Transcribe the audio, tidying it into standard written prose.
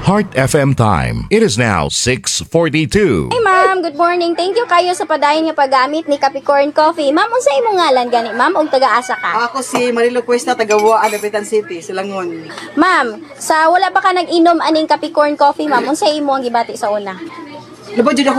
Heart FM time. It is now 6:42. Hey ma'am, good morning. Thank you kayo sa padayon nga paggamit ni Capricorn Coffee. Ma'am, unsa imong ngalan gani, ma'am, og taga-asa ka? Ako si Marilo Cuesta, taga-Waan, Dapitan City, Silangon. Ma'am, sa wala pa ka nag-inom aning Capricorn Coffee, ma'am, unsa imo ang gibati sa una? Labo jud ako